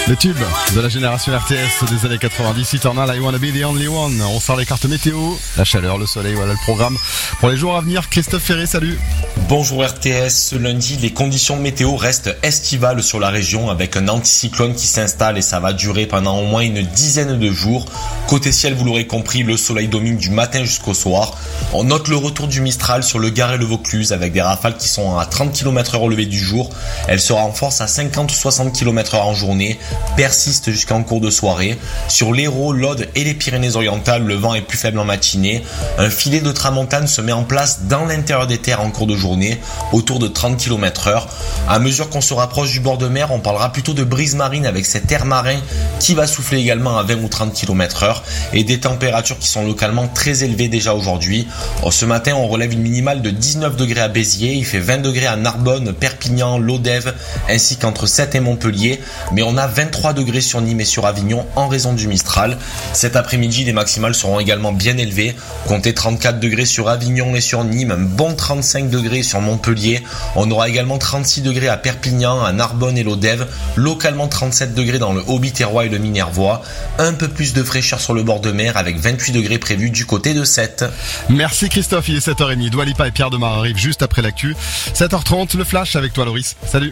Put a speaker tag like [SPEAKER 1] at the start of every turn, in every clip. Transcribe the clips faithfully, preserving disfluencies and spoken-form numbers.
[SPEAKER 1] Le tube de la génération R T S des années quatre-vingt-dix, Eternal, I Wanna Be The Only One. On sort les cartes météo, la chaleur, le soleil, voilà le programme pour les jours à venir. Christophe Ferré, salut.
[SPEAKER 2] Bonjour R T S, ce lundi, les conditions météo restent estivales sur la région avec un anticyclone qui s'installe et ça va durer pendant au moins une dizaine de jours. Côté ciel, vous l'aurez compris, le soleil domine du matin jusqu'au soir. On note le retour du Mistral sur le Gard et le Vaucluse avec des rafales qui sont à trente kilomètres heure au lever du jour. Elles se renforcent à cinquante ou soixante kilomètres heure en journée, persistent jusqu'en cours de soirée. Sur l'Hérault, l'Aude et les Pyrénées-Orientales, le vent est plus faible en matinée. Un filet de tramontane se met en place dans l'intérieur des terres en cours de journée, autour de trente kilomètres heure. À mesure qu'on se rapproche du bord de mer, on parlera plutôt de brise marine avec cet air marin qui va souffler également à vingt ou trente kilomètres heure et des températures qui sont localement très élevées déjà aujourd'hui. Ce matin, on relève une minimale de dix-neuf degrés à Béziers, il fait vingt degrés à Narbonne, Perpignan, Lodève ainsi qu'entre Sète et Montpellier, mais on a vingt-trois degrés sur Nîmes et sur Avignon en raison du Mistral. Cet après-midi, les maximales seront également bien élevées, comptez trente-quatre degrés sur Avignon et sur Nîmes, un bon trente-cinq degrés sur Montpellier. On aura également trente-six degrés à Perpignan, à Narbonne et Lodève, localement trente-sept degrés dans le Haut-Biterrois et le Minervois. Un peu plus de fraîcheur sur le bord de mer avec vingt-huit degrés prévus du côté de Sète.
[SPEAKER 1] Merci Christophe, il est sept heures trente. Dua Lipa et Pierre Demar arrivent juste après l'actu. sept heures trente, le flash avec toi Loris. Salut.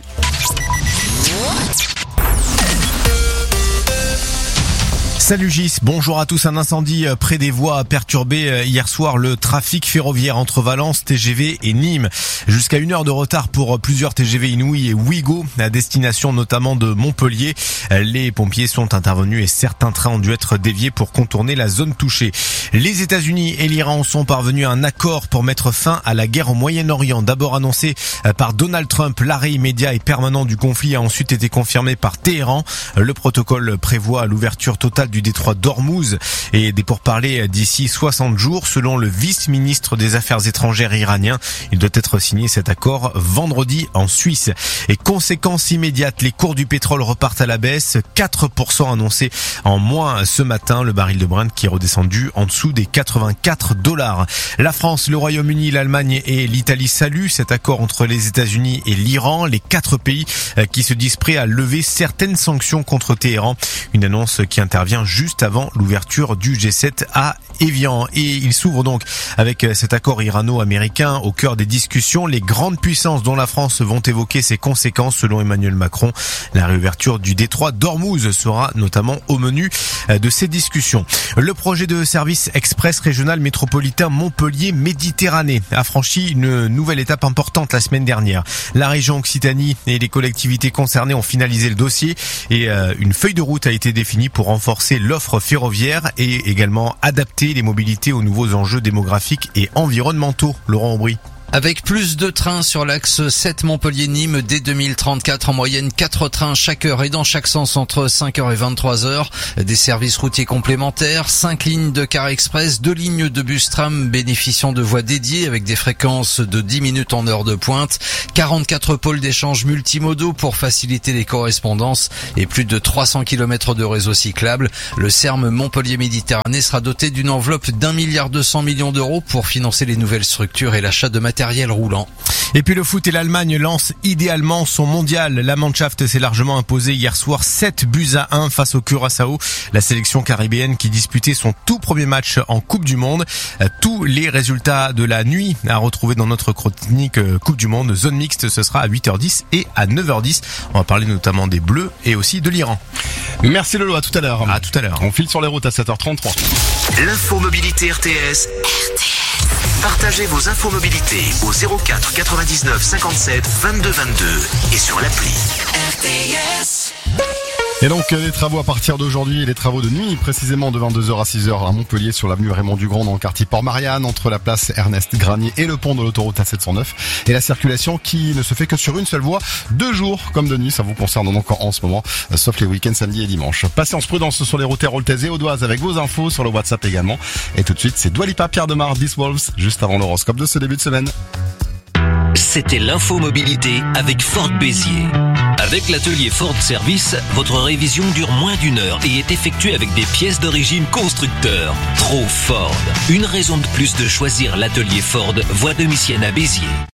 [SPEAKER 3] Salut Gis, bonjour à tous. Un incendie près des voies a perturbé hier soir le trafic ferroviaire entre Valence, T G V et Nîmes. Jusqu'à une heure de retard pour plusieurs T G V Inouï et Ouigo, à destination notamment de Montpellier. Les pompiers sont intervenus et certains trains ont dû être déviés pour contourner la zone touchée. Les États-Unis et l'Iran sont parvenus à un accord pour mettre fin à la guerre au Moyen-Orient. D'abord annoncé par Donald Trump, l'arrêt immédiat et permanent du conflit a ensuite été confirmé par Téhéran. Le protocole prévoit l'ouverture totale du détroit d'Ormuz et des pourparlers d'ici soixante jours selon le vice-ministre des Affaires étrangères iranien. Il doit être signé cet accord vendredi en Suisse. Et conséquence immédiate, les cours du pétrole repartent à la baisse, quatre pour cent annoncés en moins ce matin, le baril de Brent qui est redescendu en dessous des quatre-vingt-quatre dollars. La France, le Royaume-Uni, l'Allemagne et l'Italie saluent cet accord entre les États-Unis et l'Iran, les quatre pays qui se disent prêts à lever certaines sanctions contre Téhéran. Une annonce qui intervient juste avant l'ouverture du G sept à Évian. Et il s'ouvre donc avec cet accord irano-américain au cœur des discussions. Les grandes puissances dont la France vont évoquer ses conséquences selon Emmanuel Macron. La réouverture du détroit d'Ormuz sera notamment au menu de ces discussions. Le projet de service express régional métropolitain Montpellier-Méditerranée a franchi une nouvelle étape importante la semaine dernière. La région Occitanie et les collectivités concernées ont finalisé le dossier et une feuille de route a été définie pour renforcer l'offre ferroviaire et également adapter les mobilités aux nouveaux enjeux démographiques et environnementaux. Laurent Aubry.
[SPEAKER 4] Avec plus de trains sur l'axe sept Montpellier-Nîmes dès deux mille trente-quatre, en moyenne quatre trains chaque heure et dans chaque sens entre cinq heures et vingt-trois heures. Des services routiers complémentaires, cinq lignes de car express, deux lignes de bus tram bénéficiant de voies dédiées avec des fréquences de dix minutes en heure de pointe, quarante-quatre pôles d'échange multimodaux pour faciliter les correspondances et plus de trois cents kilomètres de réseau cyclable. Le C E R M Montpellier-Méditerranée sera doté d'une enveloppe d'un milliard deux cents millions d'euros pour financer les nouvelles structures et l'achat de matériel roulant.
[SPEAKER 3] Et puis le foot et l'Allemagne lancent idéalement son mondial. La Mannschaft s'est largement imposée hier soir sept buts à un face au Curaçao, la sélection caribéenne qui disputait son tout premier match en Coupe du Monde. Tous les résultats de la nuit à retrouver dans notre chronique Coupe du Monde. Zone mixte, ce sera à huit heures dix et à neuf heures dix. On va parler notamment des Bleus et aussi de l'Iran.
[SPEAKER 1] Merci Lolo, à tout à l'heure.
[SPEAKER 3] À tout à l'heure.
[SPEAKER 1] On file sur les routes à sept heures trente-trois.
[SPEAKER 5] L'info mobilité R T S. R T S. Partagez vos infos mobilité au zéro quatre quatre-vingt-dix-neuf cinquante-sept vingt-deux vingt-deux et sur l'appli R T S.
[SPEAKER 1] Et donc les travaux à partir d'aujourd'hui, les travaux de nuit précisément de vingt-deux heures à six heures à Montpellier sur l'avenue Raymond Dugrand dans le quartier Port-Marianne entre la place Ernest Granier et le pont de l'autoroute A sept cent neuf. Et la circulation qui ne se fait que sur une seule voie, deux jours comme de nuit, ça vous concerne donc en ce moment, sauf les week-ends samedi et dimanche. Patience, prudence sur les routes héroltaises et audoises avec vos infos sur le WhatsApp également. Et tout de suite, c'est Dua Lipa, Pierre Demar, This Wolves, juste avant l'horoscope de ce début de semaine.
[SPEAKER 5] C'était l'info mobilité avec Ford Béziers. Avec l'atelier Ford Service, votre révision dure moins d'une heure et est effectuée avec des pièces d'origine constructeur. Trop Ford. Une raison de plus de choisir l'atelier Ford, voie de Missienne à Béziers.